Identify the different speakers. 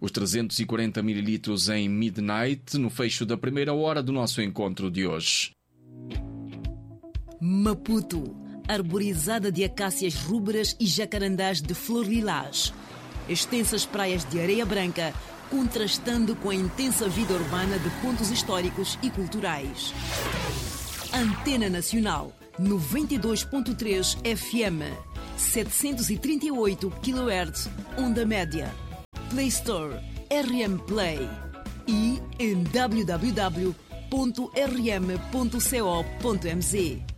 Speaker 1: os 340 ml em Midnight, no fecho da primeira hora do nosso encontro de hoje.
Speaker 2: Maputo, arborizada de acácias rubras e jacarandás de flor lilás. Extensas praias de areia branca, contrastando com a intensa vida urbana de pontos históricos e culturais. Antena Nacional, 92.3 FM, 738 kHz, onda média. Play Store, RM Play e em www.rm.co.mz.